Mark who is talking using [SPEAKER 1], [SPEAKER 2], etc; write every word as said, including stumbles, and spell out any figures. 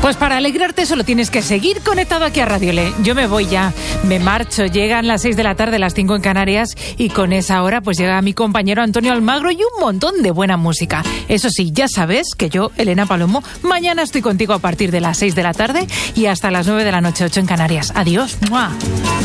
[SPEAKER 1] Pues para alegrarte solo tienes que seguir conectado aquí a Radio Le. Yo me voy ya, me marcho, llegan las seis de la tarde, las cinco en Canarias, y con esa hora pues llega mi compañero Antonio Almagro y un montón de buena música. Eso sí, ya sabes que yo, Elena Palomo, mañana estoy contigo a partir de las seis de la tarde y hasta las nueve de la noche, ocho en Canarias. Adiós. ¡Mua!